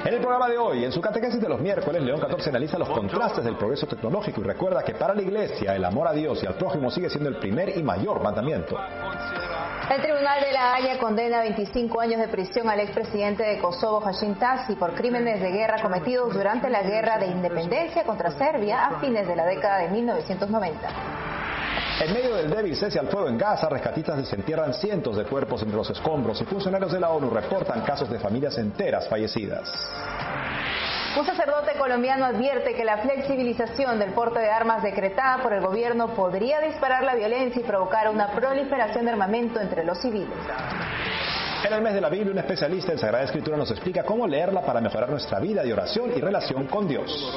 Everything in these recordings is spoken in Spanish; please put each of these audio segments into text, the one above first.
En el programa de hoy, en su catequesis de los miércoles, León XIV analiza los contrastes del progreso tecnológico y recuerda que para la Iglesia el amor a Dios y al prójimo sigue siendo el primer y mayor mandamiento. El Tribunal de La Haya condena a 25 años de prisión al expresidente de Kosovo, Hashim Thaçi, por crímenes de guerra cometidos durante la Guerra de Independencia contra Serbia a fines de la década de 1990. En medio del débil cese al fuego en Gaza, rescatistas desentierran cientos de cuerpos entre los escombros y funcionarios de la ONU reportan casos de familias enteras fallecidas. Un sacerdote colombiano advierte que la flexibilización del porte de armas decretada por el gobierno podría disparar la violencia y provocar una proliferación de armamento entre los civiles. En el mes de la Biblia, un especialista en Sagrada Escritura nos explica cómo leerla para mejorar nuestra vida de oración y relación con Dios.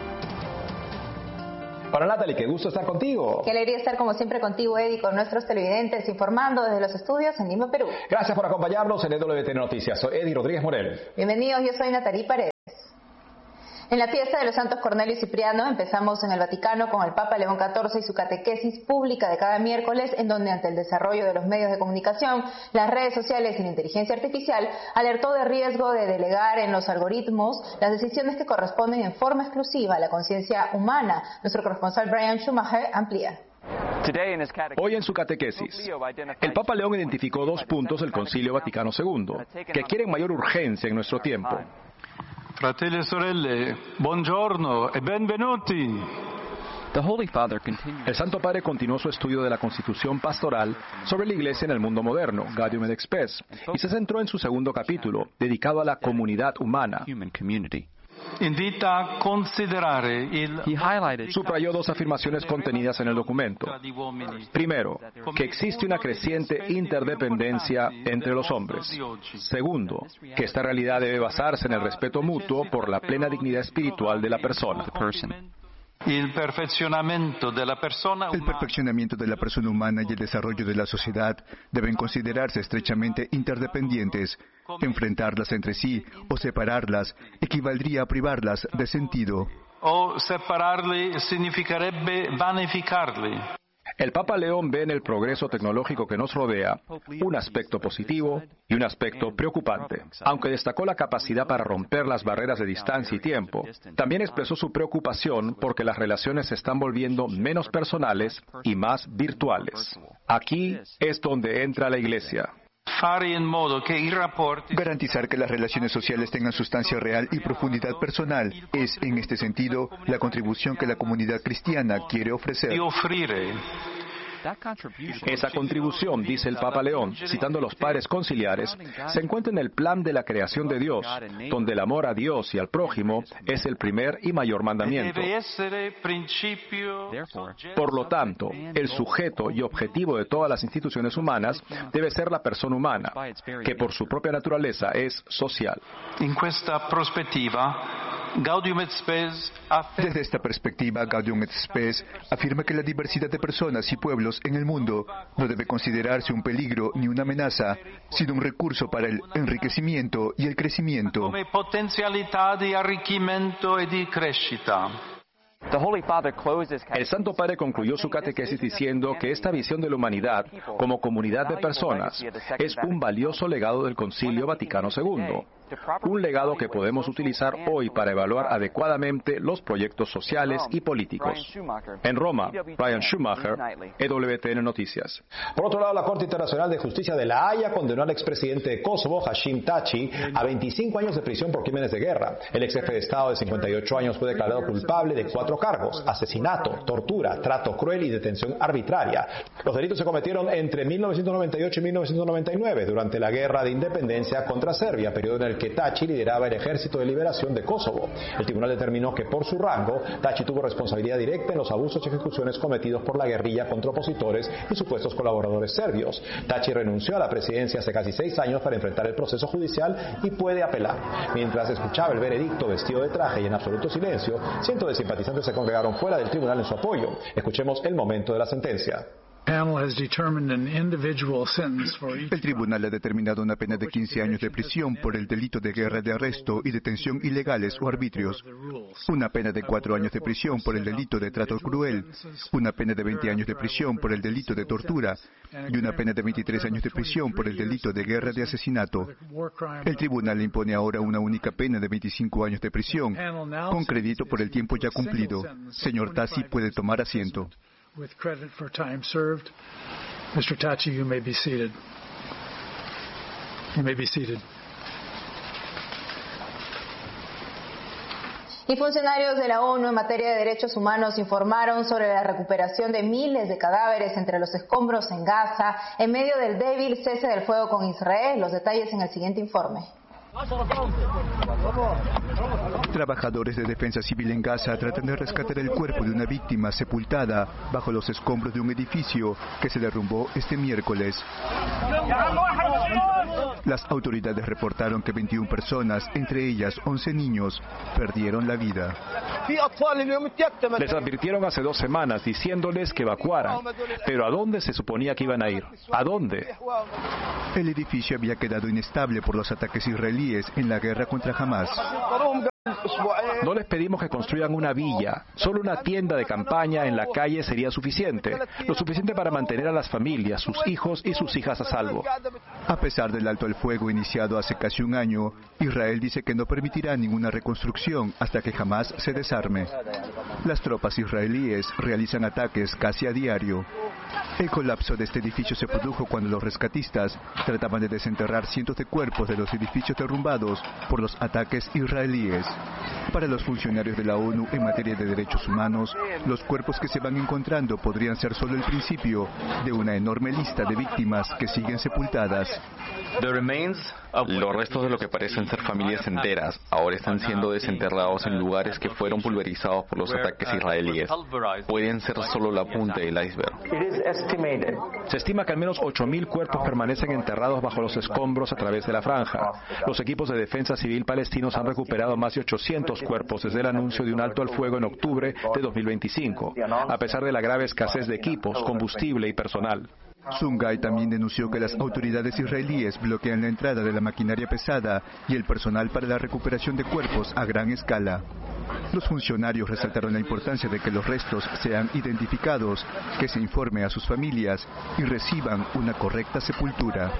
Hola Natalie, qué gusto estar contigo. Qué alegría estar como siempre contigo, Eddie, con nuestros televidentes, informando desde los estudios en Lima, Perú. Gracias por acompañarnos en EWTN Noticias. Soy Eddie Rodríguez Morel. Bienvenidos, yo soy Natalie Paredes. En la fiesta de los santos Cornelio y Cipriano empezamos en el Vaticano con el Papa León XIV y su catequesis pública de cada miércoles, en donde ante el desarrollo de los medios de comunicación, las redes sociales y la inteligencia artificial, alertó de riesgo de delegar en los algoritmos las decisiones que corresponden en forma exclusiva a la conciencia humana. Nuestro corresponsal Brian Schumacher amplía. Hoy en su catequesis, el Papa León identificó 2 puntos del Concilio Vaticano II que quieren mayor urgencia en nuestro tiempo. Fratelli e sorelle, buongiorno e benvenuti. El Santo Padre continuó su estudio de la Constitución Pastoral sobre la Iglesia en el mundo moderno, Gaudium et Spes, y se centró en su segundo capítulo, dedicado a la comunidad humana. Invita a considerare Subrayó 2 afirmaciones contenidas en el documento. Primero, que existe una creciente interdependencia entre los hombres. Segundo, que esta realidad debe basarse en el respeto mutuo por la plena dignidad espiritual de la persona. Il perfezionamento de la persona El perfeccionamiento de la persona humana y el desarrollo de la sociedad deben considerarse estrechamente interdependientes. Enfrentarlas entre sí o separarlas equivaldría a privarlas de sentido. o separarli significherebbe vanificarli. El Papa León ve en el progreso tecnológico que nos rodea un aspecto positivo y un aspecto preocupante. Aunque destacó la capacidad para romper las barreras de distancia y tiempo, también expresó su preocupación porque las relaciones se están volviendo menos personales y más virtuales. Aquí es donde entra la Iglesia. Garantizar que las relaciones sociales tengan sustancia real y profundidad personal es, en este sentido, la contribución que la comunidad cristiana quiere ofrecer. Esa contribución, dice el Papa León, citando a los padres conciliares, se encuentra en el plan de la creación de Dios, donde el amor a Dios y al prójimo es el primer y mayor mandamiento. Por lo tanto, el sujeto y objetivo de todas las instituciones humanas debe ser la persona humana, que por su propia naturaleza es social. Desde esta perspectiva, Gaudium et Spes afirma que la diversidad de personas y pueblos en el mundo no debe considerarse un peligro ni una amenaza, sino un recurso para el enriquecimiento y el crecimiento. El Santo Padre concluyó su catequesis diciendo que esta visión de la humanidad como comunidad de personas es un valioso legado del Concilio Vaticano II, un legado que podemos utilizar hoy para evaluar adecuadamente los proyectos sociales y políticos. En Roma, Brian Schumacher, EWTN Noticias. Por otro lado, la Corte Internacional de Justicia de La Haya condenó al expresidente de Kosovo, Hashim Thaçi, a 25 años de prisión por crímenes de guerra. El ex jefe de Estado de 58 años fue declarado culpable de 4 cargos: asesinato, tortura, trato cruel y detención arbitraria. Los delitos se cometieron entre 1998 y 1999, durante la Guerra de Independencia contra Serbia, periodo en el que Thaçi lideraba el Ejército de Liberación de Kosovo. El tribunal determinó que por su rango, Thaçi tuvo responsabilidad directa en los abusos y ejecuciones cometidos por la guerrilla contra opositores y supuestos colaboradores serbios. Thaçi renunció a la presidencia hace casi 6 años para enfrentar el proceso judicial y puede apelar. Mientras escuchaba el veredicto vestido de traje y en absoluto silencio, cientos de simpatizantes se congregaron fuera del tribunal en su apoyo. Escuchemos el momento de la sentencia. El tribunal ha determinado una pena de 15 años de prisión por el delito de guerra de arresto y detención ilegales o arbitrios, una pena de 4 años de prisión por el delito de trato cruel, una pena de 20 años de prisión por el delito de tortura y una pena de 23 años de prisión por el delito de guerra de asesinato. El tribunal le impone ahora una única pena de 25 años de prisión, con crédito por el tiempo ya cumplido. Señor Taci, puede tomar asiento. With credit for time served. Mr. Tachi, you may be seated. You may be seated. Y funcionarios de la ONU en materia de derechos humanos informaron sobre la recuperación de miles de cadáveres entre los escombros en Gaza en medio del débil cese del fuego con Israel. Los detalles en el siguiente informe. Trabajadores de defensa civil en Gaza tratan de rescatar el cuerpo de una víctima sepultada bajo los escombros de un edificio que se derrumbó este miércoles. Las autoridades reportaron que 21 personas, entre ellas 11 niños, perdieron la vida. Les advirtieron hace 2 semanas diciéndoles que evacuaran. Pero ¿a dónde se suponía que iban a ir? ¿A dónde? El edificio había quedado inestable por los ataques israelíes en la guerra contra Hamás. No les pedimos que construyan una villa. Solo una tienda de campaña en la calle sería suficiente. Lo suficiente para mantener a las familias, sus hijos y sus hijas a salvo. A pesar del alto el fuego iniciado hace casi un año, Israel dice que no permitirá ninguna reconstrucción hasta que Hamás se desarme. Las tropas israelíes realizan ataques casi a diario. El colapso de este edificio se produjo cuando los rescatistas trataban de desenterrar cientos de cuerpos de los edificios derrumbados por los ataques israelíes. Para los funcionarios de la ONU en materia de derechos humanos, los cuerpos que se van encontrando podrían ser solo el principio de una enorme lista de víctimas que siguen sepultadas. Los restos de lo que parecen ser familias enteras ahora están siendo desenterrados en lugares que fueron pulverizados por los ataques israelíes. Pueden ser solo la punta del iceberg. Se estima que al menos 8.000 cuerpos permanecen enterrados bajo los escombros a través de la franja. Los equipos de defensa civil palestinos han recuperado más de 800 cuerpos desde el anuncio de un alto al fuego en octubre de 2025, a pesar de la grave escasez de equipos, combustible y personal. Sungai también denunció que las autoridades israelíes bloquean la entrada de la maquinaria pesada y el personal para la recuperación de cuerpos a gran escala. Los funcionarios resaltaron la importancia de que los restos sean identificados, que se informe a sus familias y reciban una correcta sepultura.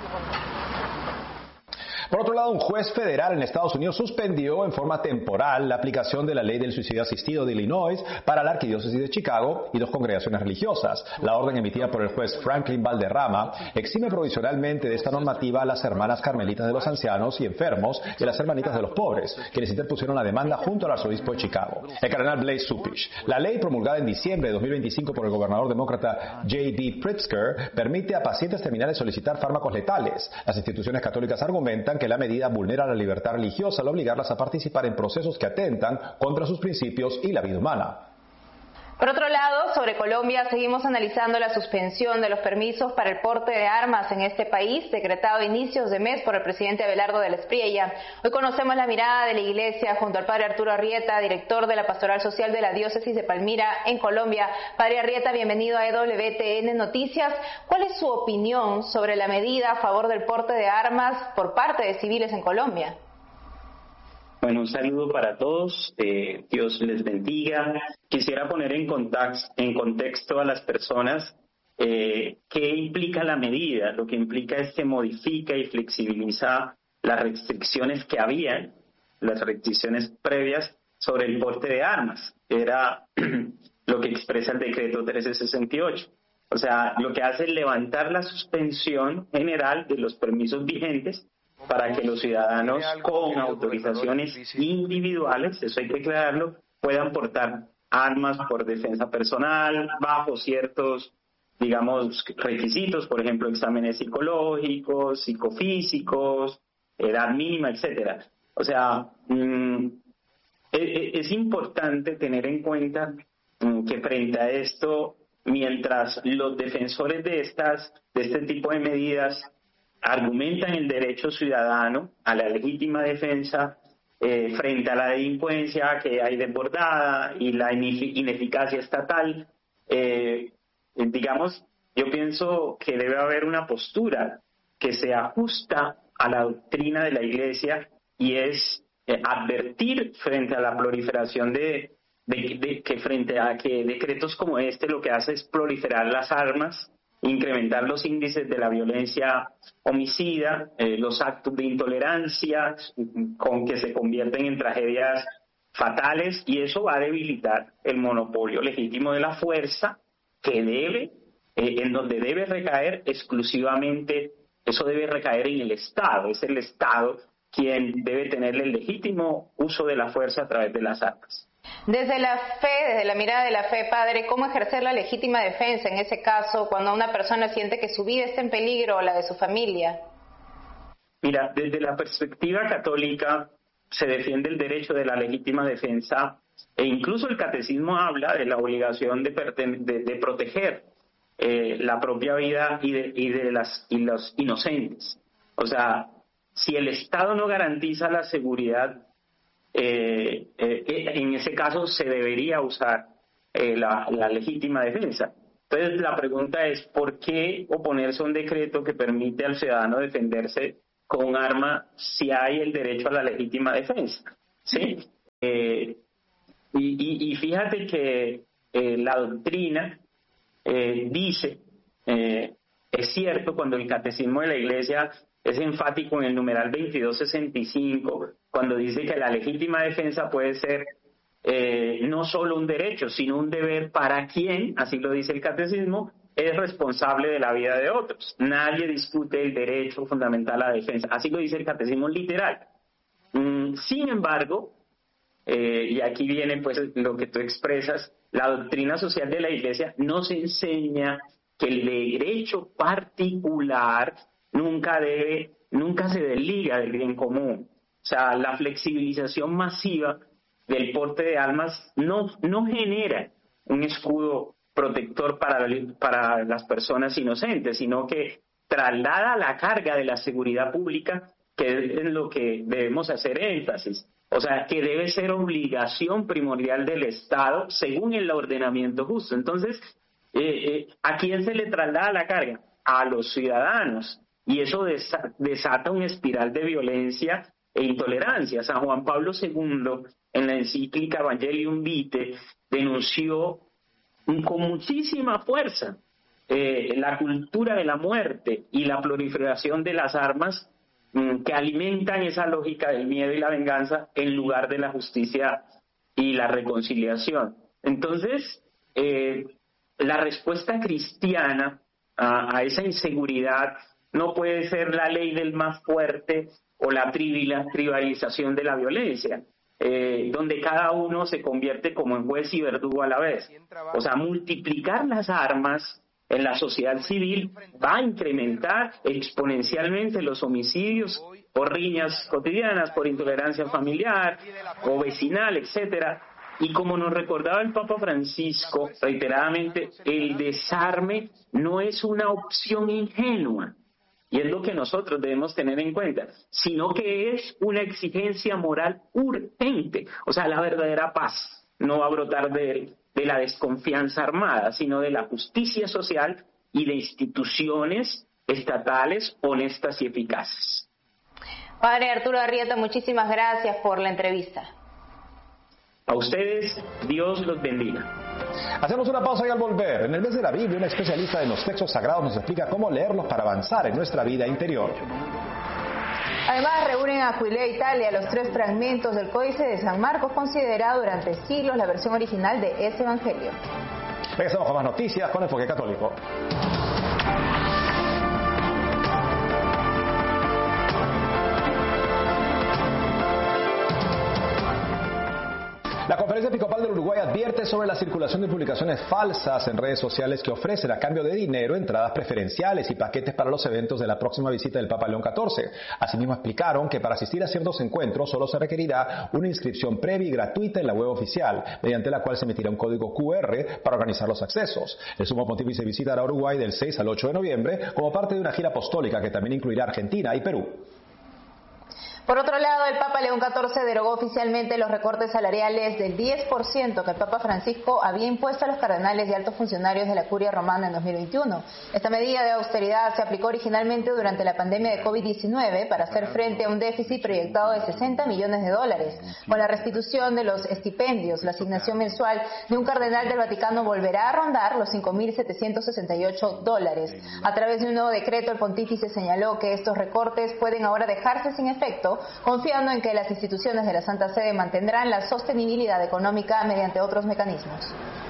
Por otro lado, un juez federal en Estados Unidos suspendió en forma temporal la aplicación de la ley del suicidio asistido de Illinois para la Arquidiócesis de Chicago y 2 congregaciones religiosas. La orden emitida por el juez Franklin Valderrama exime provisionalmente de esta normativa a las hermanas carmelitas de los ancianos y enfermos y a las hermanitas de los pobres, quienes interpusieron la demanda junto al arzobispo de Chicago, el cardenal Blase Cupich. La ley promulgada en diciembre de 2025 por el gobernador demócrata J.B. Pritzker permite a pacientes terminales solicitar fármacos letales. Las instituciones católicas argumentan que la medida vulnera la libertad religiosa al obligarlas a participar en procesos que atentan contra sus principios y la vida humana. Por otro lado, sobre Colombia, seguimos analizando la suspensión de los permisos para el porte de armas en este país, decretado a inicios de mes por el presidente Abelardo de la Espriella. Hoy conocemos la mirada de la Iglesia junto al padre Arturo Arrieta, director de la Pastoral Social de la Diócesis de Palmira, en Colombia. Padre Arrieta, bienvenido a EWTN Noticias. ¿Cuál es su opinión sobre la medida a favor del porte de armas por parte de civiles en Colombia? Bueno, un saludo para todos, Dios les bendiga. Quisiera poner en contexto a las personas qué implica la medida. Lo que implica es que modifica y flexibiliza las restricciones que había, las restricciones previas sobre el porte de armas. Era lo que expresa el decreto 1368. O sea, lo que hace es levantar la suspensión general de los permisos vigentes para que los ciudadanos con autorizaciones individuales, eso hay que aclararlo, puedan portar armas por defensa personal bajo ciertos, digamos, requisitos, por ejemplo, exámenes psicológicos, psicofísicos, edad mínima, etcétera. O sea, es importante tener en cuenta que frente a esto, mientras los defensores de este tipo de medidas argumentan el derecho ciudadano a la legítima defensa frente a la delincuencia que hay desbordada y la ineficacia estatal, digamos, yo pienso que debe haber una postura que se ajusta a la doctrina de la Iglesia y es advertir frente a la proliferación de que frente a que decretos como este lo que hace es proliferar las armas, incrementar los índices de la violencia homicida, los actos de intolerancia con que se convierten en tragedias fatales, y eso va a debilitar el monopolio legítimo de la fuerza que debe, en donde debe recaer exclusivamente, eso debe recaer en el Estado. Es el Estado quien debe tener el legítimo uso de la fuerza a través de las armas. Desde la fe, desde la mirada de la fe, padre, ¿cómo ejercer la legítima defensa en ese caso cuando una persona siente que su vida está en peligro o la de su familia? Mira, desde la perspectiva católica se defiende el derecho de la legítima defensa, e incluso el catecismo habla de la obligación de proteger la propia vida y los inocentes. O sea, si el Estado no garantiza la seguridad, en ese caso se debería usar la legítima defensa. Entonces la pregunta es, ¿por qué oponerse a un decreto que permite al ciudadano defenderse con un arma si hay el derecho a la legítima defensa? ¿Sí? Y fíjate que la doctrina dice, es cierto, cuando el catecismo de la Iglesia es enfático en el numeral 2265, cuando dice que la legítima defensa puede ser no solo un derecho, sino un deber para quien, así lo dice el catecismo, es responsable de la vida de otros. Nadie discute el derecho fundamental a la defensa, así lo dice el catecismo literal. Sin embargo, y aquí viene pues lo que tú expresas, la doctrina social de la Iglesia nos enseña que el derecho particular nunca se desliga del bien común. O sea, la flexibilización masiva del porte de armas no genera un escudo protector para las personas inocentes, sino que traslada la carga de la seguridad pública, que es en lo que debemos hacer énfasis. O sea, que debe ser obligación primordial del Estado según el ordenamiento justo. Entonces, ¿a quién se le traslada la carga? A los ciudadanos. Y eso desata una espiral de violencia e intolerancia. San Juan Pablo II, en la encíclica Evangelium Vitae, denunció con muchísima fuerza la cultura de la muerte y la proliferación de las armas que alimentan esa lógica del miedo y la venganza en lugar de la justicia y la reconciliación. Entonces, la respuesta cristiana a esa inseguridad no puede ser la ley del más fuerte o la tribalización de la violencia, donde cada uno se convierte como en juez y verdugo a la vez. O sea, multiplicar las armas en la sociedad civil va a incrementar exponencialmente los homicidios por riñas cotidianas, por intolerancia familiar o vecinal, etcétera. Y como nos recordaba el Papa Francisco reiteradamente, el desarme no es una opción ingenua, y es lo que nosotros debemos tener en cuenta, sino que es una exigencia moral urgente. O sea, la verdadera paz no va a brotar de la desconfianza armada, sino de la justicia social y de instituciones estatales honestas y eficaces. Padre Arturo Arrieta, muchísimas gracias por la entrevista. A ustedes, Dios los bendiga. Hacemos una pausa y al volver, en el mes de la Biblia, un especialista en los textos sagrados nos explica cómo leerlos para avanzar en nuestra vida interior. Además, reúnen a Aquileia Italia los 3 fragmentos del Códice de San Marcos, considerado durante siglos la versión original de ese evangelio. Regresamos con más noticias con Enfoque Católico. La Conferencia Episcopal del Uruguay advierte sobre la circulación de publicaciones falsas en redes sociales que ofrecen a cambio de dinero entradas preferenciales y paquetes para los eventos de la próxima visita del Papa León XIV. Asimismo explicaron que para asistir a ciertos encuentros solo se requerirá una inscripción previa y gratuita en la web oficial, mediante la cual se emitirá un código QR para organizar los accesos. El Sumo Pontífice visitará Uruguay del 6 al 8 de noviembre como parte de una gira apostólica que también incluirá Argentina y Perú. Por otro lado, el Papa León XIV derogó oficialmente los recortes salariales del 10% que el Papa Francisco había impuesto a los cardenales y altos funcionarios de la Curia Romana en 2021. Esta medida de austeridad se aplicó originalmente durante la pandemia de COVID-19 para hacer frente a un déficit proyectado de $60 millones. Con la restitución de los estipendios, la asignación mensual de un cardenal del Vaticano volverá a rondar los $5.768. A través de un nuevo decreto, el pontífice señaló que estos recortes pueden ahora dejarse sin efecto, confiando en que las instituciones de la Santa Sede mantendrán la sostenibilidad económica mediante otros mecanismos.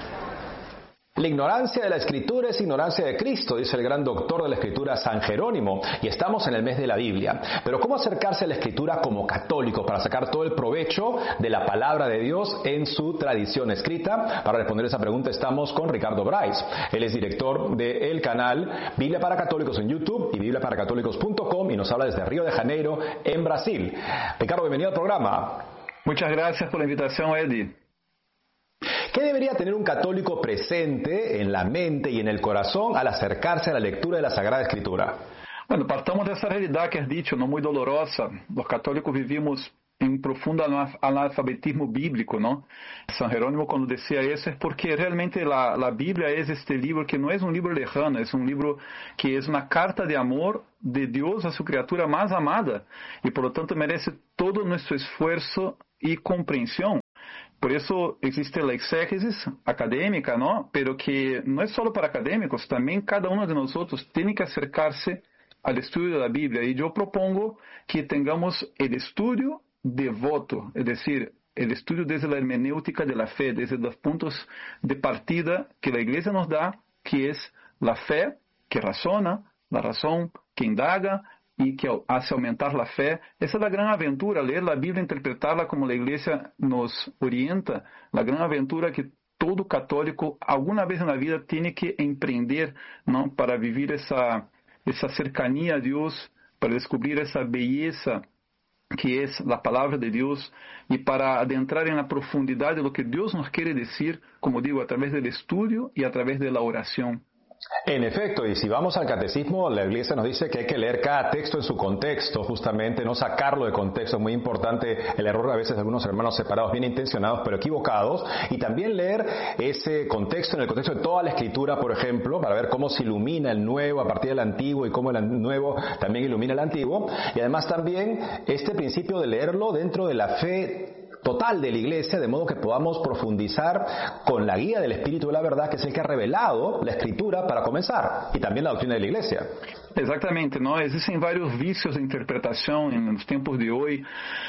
La ignorancia de la Escritura es ignorancia de Cristo, dice el gran doctor de la Escritura San Jerónimo, y estamos en el mes de la Biblia. Pero ¿cómo acercarse a la Escritura como católico para sacar todo el provecho de la palabra de Dios en su tradición escrita? Para responder esa pregunta estamos con Ricardo Bryce. Él es director del canal Biblia para Católicos en YouTube y bibliaparacatólicos.com y nos habla desde Río de Janeiro, en Brasil. Ricardo, bienvenido al programa. Muchas gracias por la invitación, Eddie. ¿Qué debería tener un católico presente en la mente y en el corazón al acercarse a la lectura de la Sagrada Escritura? Bueno, partamos dessa realidade que has dicho, não muito dolorosa. Os católicos vivimos em profundo analfabetismo bíblico, não? San Jerónimo, quando decía isso, é porque realmente a Bíblia é este livro que não é um livro lejano, é um livro que é uma carta de amor de Deus a sua criatura mais amada e, por lo tanto, merece todo o nosso esforço e compreensão. Por isso existe a exégesis acadêmica, ¿no? Pero que não é só para acadêmicos, também cada um de nós tem que acercar-se ao estudo da Bíblia. E eu propongo que tenhamos o estudo devoto, es decir, el estudio desde la hermenéutica de la fe, desde los puntos de partida que la Iglesia nos da, que es la fe que razona, la razón que indaga y que hace aumentar la fe. Esa es la gran aventura, leer la Biblia, interpretarla como la Iglesia nos orienta, la gran aventura que todo católico alguna vez en la vida tiene que emprender, ¿no? Para vivir esa cercanía a Dios, para descubrir esa belleza que es la palabra de Dios y para adentrar en la profundidad de lo que Dios nos quiere decir, como digo, a través del estudio y a través de la oración. En efecto, y si vamos al catecismo, la Iglesia nos dice que hay que leer cada texto en su contexto, justamente, no sacarlo de contexto. Es muy importante el error a veces de algunos hermanos separados, bien intencionados, pero equivocados, y también leer ese contexto en el contexto de toda la Escritura, por ejemplo, para ver cómo se ilumina el Nuevo a partir del Antiguo y cómo el Nuevo también ilumina el Antiguo, y además también este principio de leerlo dentro de la fe total de la Iglesia, de modo que podamos profundizar con la guía del Espíritu de la verdad, que es el que ha revelado la Escritura para comenzar, y también la doctrina de la Iglesia. Exatamente, não? Existem vários vícios de interpretação nos tempos de hoje.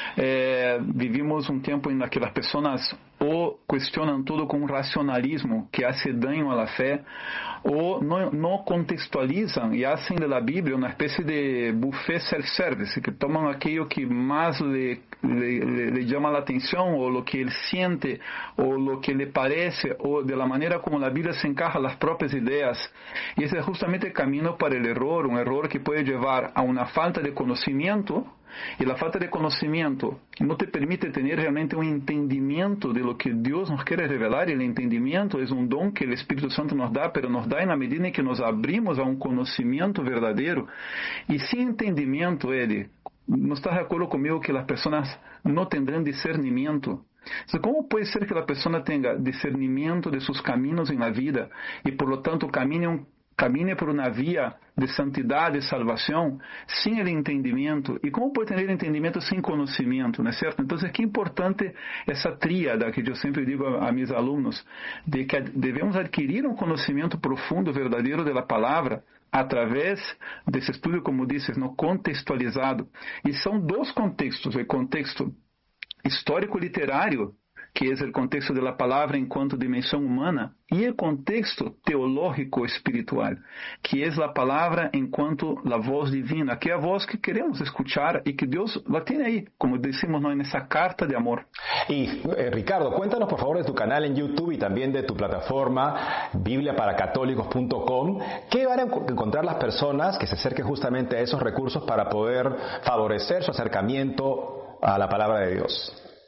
Vivimos um tempo em que as pessoas ou questionam tudo com um racionalismo que hace daño à fé, ou não contextualizam e fazem da Bíblia uma espécie de buffet self-service, que tomam aquilo que mais lhe chama a atenção, ou o que ele sente, ou o que lhe parece, ou de la maneira como a Bíblia se encaja as próprias ideias. E esse é justamente o caminho para o erro, um erro que pode levar a uma falta de conhecimento, e a falta de conhecimento não te permite ter realmente um entendimento de lo que Deus nos quer revelar, e o entendimento é um dom que o Espírito Santo nos dá, pero nos dá na medida em que nos abrimos a um conhecimento verdadeiro. E sem entendimento, Ele, não está de acordo comigo que as pessoas não tendrão discernimento? ¿Cómo puede ser que la persona tenga discernimiento de sus caminos en la vida y por lo tanto camine por una vía de santidad, de salvación, sin el entendimiento? ¿Y cómo puede tener entendimiento sin conocimiento? ¿No es cierto? Entonces, qué importante esa tríada que yo siempre digo a mis alumnos, de que debemos adquirir un conocimiento profundo, verdadero de la palabra, a través desse estudo, como dices, no contextualizado. E são dois contextos: o contexto histórico-literário, que é o contexto da palavra enquanto dimensão humana, e o contexto teológico-espiritual, que é a palavra enquanto a voz divina, que é a voz que queremos escuchar e que Deus la tiene aí, como decimos nessa carta de amor. Y Ricardo, cuéntanos por favor de tu canal en YouTube y también de tu plataforma bibliaparacatólicos.com. ¿Qué van a encontrar las personas que se acerquen justamente a esos recursos para poder favorecer su acercamiento a la palabra de Dios?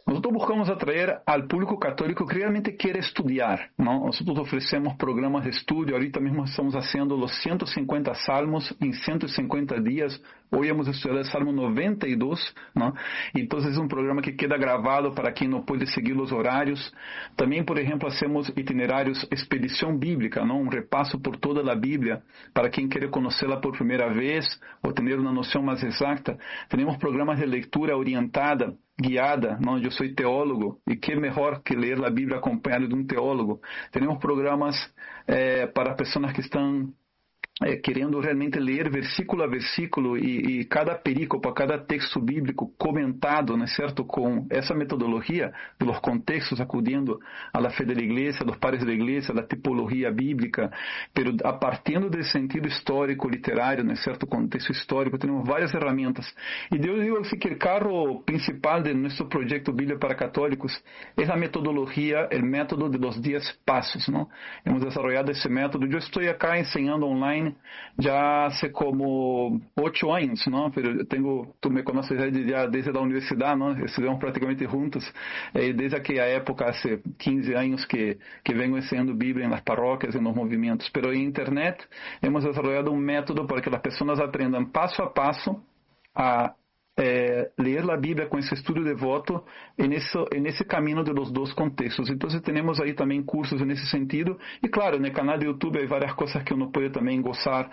nosotros buscamos atraer al público católico que realmente quiere estudiar, ¿no? Nosotros ofrecemos programas de estudio. Ahorita mismo estamos haciendo los 150 salmos en 150 días. Hoy hemos estudiado el Salmo 92, ¿no? Y entonces es un programa que queda grabado para quien no puede seguir los horarios. También, por ejemplo, hacemos itinerarios expedición bíblica, ¿no? Un repaso por toda la Biblia para quien quiere conocerla por primera vez o tener una noción más exacta. Tenemos programas de lectura orientada, guiada, ¿no? Yo soy teólogo y qué mejor que leer la Biblia acompañado de un teólogo. Tenemos programas para personas que están querendo realmente ler versículo a versículo e cada perícopa, cada texto bíblico comentado, né, certo, com essa metodologia de los contextos, acudindo à la fé da igreja, dos pares da igreja, da tipologia bíblica, pero a partir do sentido histórico, literário, né, certo, contexto histórico, temos várias ferramentas. E eu digo assim que o carro principal de nosso projeto Bíblia para Católicos é a metodologia, o método de los 10 passos, não? Hemos desarrollado esse método. Eu estou acá ensinando online já hace como 8 anos, ¿no? Pero tú me conoces ya desde la universidad, ¿no? Estuvimos prácticamente juntos, desde aquella época, hace 15 años que vengo enseñando Biblia en las parroquias, en los movimientos. Pero en Internet hemos desarrollado un método para que las personas aprendan paso a paso a leer la Biblia con ese estudio devoto en ese camino de los dos contextos. Entonces tenemos ahí también cursos en ese sentido y claro, en el canal de YouTube hay varias cosas que uno puede también gozar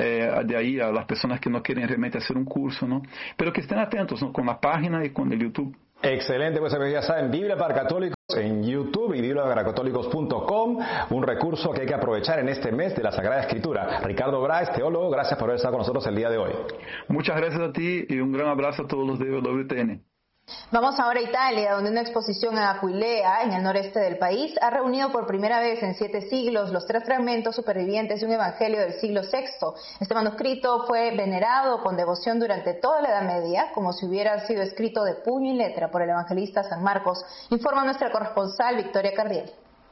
de ahí a las personas que no quieren realmente hacer un curso, ¿no? Pero que estén atentos, ¿no? Con la página y con el YouTube. Excelente, pues ya saben, Biblia para Católicos en YouTube y bibliaparacatólicos.com, un recurso que hay que aprovechar en este mes de la Sagrada Escritura. Ricardo Brais, teólogo, gracias por haber estado con nosotros el día de hoy. Muchas gracias a ti y un gran abrazo a todos los de WTN. Vamos ahora a Italia, donde una exposición en Aquilea, en el noreste del país, ha reunido por primera vez en 7 siglos los 3 fragmentos supervivientes de un evangelio del siglo VI. Este manuscrito fue venerado con devoción durante toda la Edad Media, como si hubiera sido escrito de puño y letra por el evangelista San Marcos, informa nuestra corresponsal Victoria Cardiel.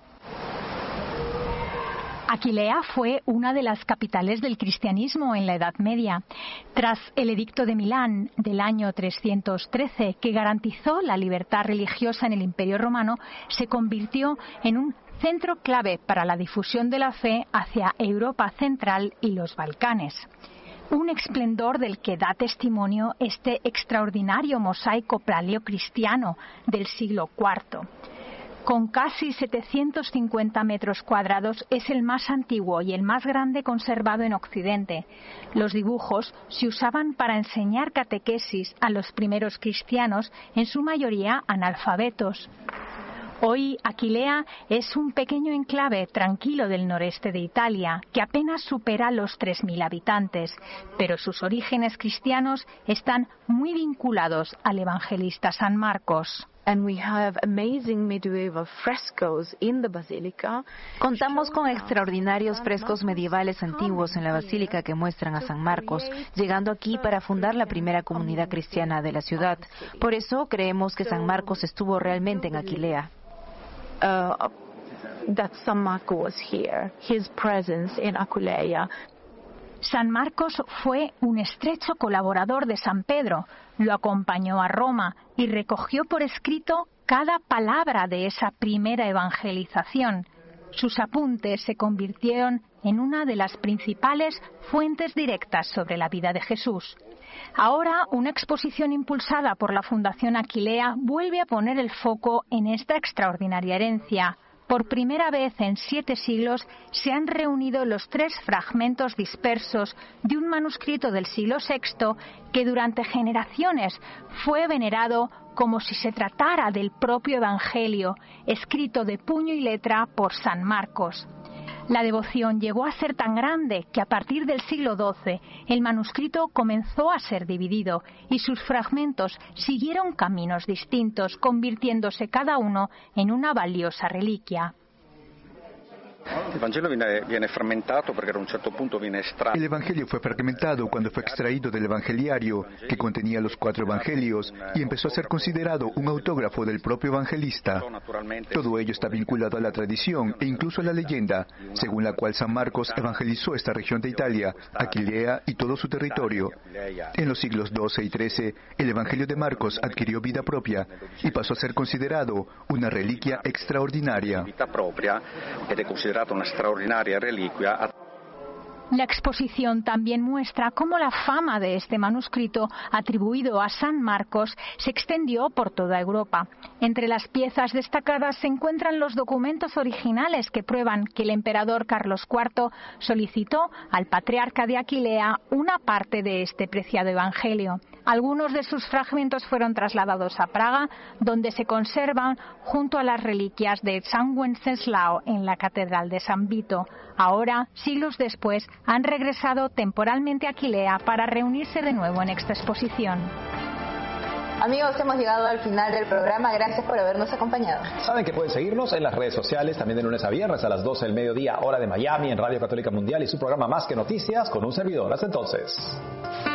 Aquilea fue una de las capitales del cristianismo en la Edad Media. Tras el Edicto de Milán del año 313, que garantizó la libertad religiosa en el Imperio Romano, se convirtió en un centro clave para la difusión de la fe hacia Europa Central y los Balcanes. Un esplendor del que da testimonio este extraordinario mosaico paleocristiano del siglo IV. Con casi 750 metros cuadrados, es el más antiguo y el más grande conservado en Occidente. Los dibujos se usaban para enseñar catequesis a los primeros cristianos, en su mayoría analfabetos. Hoy Aquilea es un pequeño enclave tranquilo del noreste de Italia, que apenas supera los 3.000 habitantes, pero sus orígenes cristianos están muy vinculados al evangelista San Marcos. Contamos con extraordinarios frescos medievales antiguos en la basílica que muestran a San Marcos, llegando aquí para fundar la primera comunidad cristiana de la ciudad. Por eso creemos que San Marcos estuvo realmente en Aquilea. San Marcos fue un estrecho colaborador de San Pedro, lo acompañó a Roma y recogió por escrito cada palabra de esa primera evangelización. Sus apuntes se convirtieron en una de las principales fuentes directas sobre la vida de Jesús. Ahora, una exposición impulsada por la Fundación Aquilea vuelve a poner el foco en esta extraordinaria herencia. Por primera vez en 7 siglos se han reunido los 3 fragmentos dispersos de un manuscrito del siglo VI que durante generaciones fue venerado como si se tratara del propio Evangelio, escrito de puño y letra por San Marcos. La devoción llegó a ser tan grande que a partir del siglo XII el manuscrito comenzó a ser dividido y sus fragmentos siguieron caminos distintos, convirtiéndose cada uno en una valiosa reliquia. El Evangelio fue fragmentado cuando fue extraído del Evangeliario, que contenía los 4 Evangelios, y empezó a ser considerado un autógrafo del propio evangelista. Todo ello está vinculado a la tradición e incluso a la leyenda, según la cual San Marcos evangelizó esta región de Italia, Aquilea y todo su territorio. En los siglos XII y XIII, el Evangelio de Marcos adquirió vida propia y pasó a ser considerado una reliquia extraordinaria. La exposición también muestra cómo la fama de este manuscrito atribuido a San Marcos se extendió por toda Europa. Entre las piezas destacadas se encuentran los documentos originales que prueban que el emperador Carlos IV solicitó al patriarca de Aquilea una parte de este preciado evangelio. Algunos de sus fragmentos fueron trasladados a Praga, donde se conservan junto a las reliquias de San Wenceslao en la Catedral de San Vito. Ahora, siglos después, han regresado temporalmente a Aquilea para reunirse de nuevo en esta exposición. Amigos, hemos llegado al final del programa. Gracias por habernos acompañado. Saben que pueden seguirnos en las redes sociales, también de lunes a viernes a las 12 del mediodía, hora de Miami, en Radio Católica Mundial y su programa Más que Noticias con un servidor. Hasta entonces.